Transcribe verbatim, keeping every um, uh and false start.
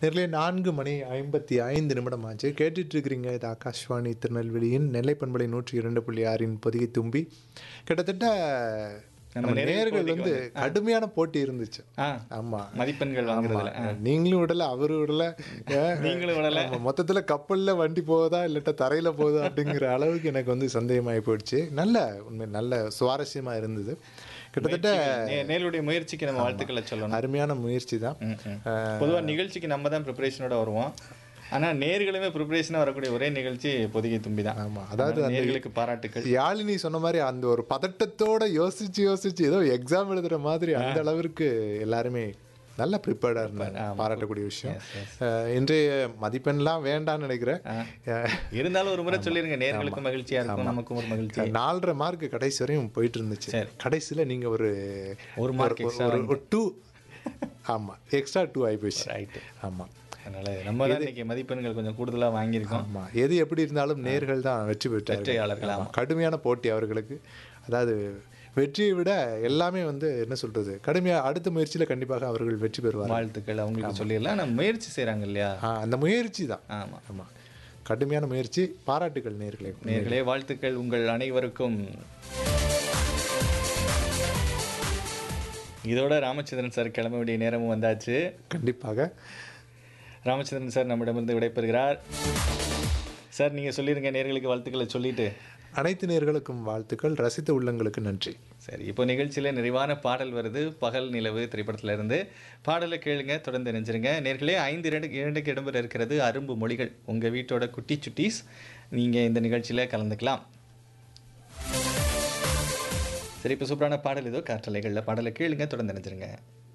நேர்லயே நான்கு மணி ஐம்பத்தி ஐந்து நிமிடம் ஆச்சு. கேட்டுட்டு இருக்கிறீங்க இது ஆகாஷ்வாணி திருநெல்வேலியின் நெல்லை பண்பலை நூற்றி இரண்டு புள்ளி ஆறின் பொதிகை தும்பி. கிட்டத்தட்ட நம்ம நேர்கள் வந்து கடுமையான போட்டி இருந்துச்சு. ஆமா, மதிப்பெண்கள் வாங்குறதுல நீங்களும் விடல, அவரு விடல, நீங்களும் விடல. மொத்தத்துல கப்பல்ல வண்டி போகுதா இல்லாட்ட தரையில போகுதா அப்படிங்கிற அளவுக்கு எனக்கு வந்து சந்தேகமாகி போயிடுச்சு. நல்ல உண்மை நல்ல சுவாரஸ்யமா இருந்தது. கிட்டத்தட்ட நேருடைய முயற்சிக்கு நம்ம வாழ்த்துக்களை சொல்லணும். அருமையான முயற்சி தான். பொதுவாக நிகழ்ச்சிக்கு நம்ம தான் ப்ரிப்பரேஷனோட வருவோம், ஆனால் நேர்களுமே ப்ரிப்பரேஷனாக வரக்கூடிய ஒரே நிகழ்ச்சி பொதிகை தும்பி தான். ஆமாம், அதாவது நேர்களுக்கு பாராட்டுக்கள். யாழினி சொன்ன மாதிரி அந்த ஒரு பதட்டத்தோட யோசிச்சு யோசிச்சு ஏதோ எக்ஸாம் எழுதுற மாதிரி அந்த அளவிற்கு எல்லாருமே நல்லா ப்ரிப்பேர்டாக இருந்தாங்க. பாராட்டக்கூடிய விஷயம். இன்றைய மதிப்பெண்லாம் வேண்டாம்னு நினைக்கிறேன். இருந்தாலும் ஒரு முறை சொல்லிருங்க, நேர்களுக்கு மகிழ்ச்சியாக இருக்கும், நமக்கும் ஒரு மகிழ்ச்சி. நாலரை மார்க் கடைசி வரையும் போயிட்டு இருந்துச்சு. கடைசியில் நீங்கள் ஒரு ஒரு மார்க் ஒரு டூ ஆமாம் எக்ஸ்ட்ரா டூ ஆகி போயிடுச்சு. ரைட்டு. ஆமாம், அதனால நம்ம தான் இன்னைக்கு மதிப்பெண்கள் கொஞ்சம் கூடுதலாக வாங்கியிருக்கோம். ஆமாம், எது எப்படி இருந்தாலும் நேர்கள் தான் வெற்றி பெற்றார்கள். வெற்றியாளர்கள். கடுமையான போட்டி அவர்களுக்கு. அதாவது வெற்றியை விட எல்லாமே வந்து என்ன சொல்றது, கடுமையாக அடுத்த முயற்சியில் கண்டிப்பாக அவர்கள் வெற்றி பெறுவார். வாழ்த்துக்கள் அவங்களுக்கு சொல்லிடலாம். நம்ம முயற்சி செய்கிறாங்க இல்லையா, அந்த முயற்சி தான். ஆமாம் ஆமாம், கடுமையான முயற்சி. பாராட்டுகள் நேர்களே. நேர்களே வாழ்த்துக்கள் உங்கள் அனைவருக்கும். இதோட ராமச்சந்திரன் சார் கிளம்ப வேண்டிய நேரமும் வந்தாச்சு. கண்டிப்பாக ராமச்சந்திரன் சார் நம்மிடமிருந்து விடைபெறுகிறார். சார் நீங்கள் சொல்லிடுங்க, நேர்களுக்கு வாழ்த்துக்களை சொல்லிட்டு. அனைத்து நேர்களுக்கும் வாழ்த்துக்கள், ரசித்த உள்ளங்களுக்கு நன்றி. சரி, இப்போ நிகழ்ச்சியில் நிறைவான பாடல் வருது. பகல் நிலவு திரைப்படத்தில் இருந்து பாடலை கேளுங்க, தொடர்ந்து நினைச்சிருங்க. நேர்களே ஐந்து இரண்டு இரண்டுக்கு இடம்பெற இருக்கிறது அரும்பு மொழிகள். உங்கள் வீட்டோட குட்டி சுட்டீஸ் நீங்கள் இந்த நிகழ்ச்சியில் கலந்துக்கலாம். சரி, இப்போ சூப்பரான பாடல் ஏதோ காற்றலைகளில் பாடலை கேளுங்க, தொடர்ந்து நினைச்சிருங்க.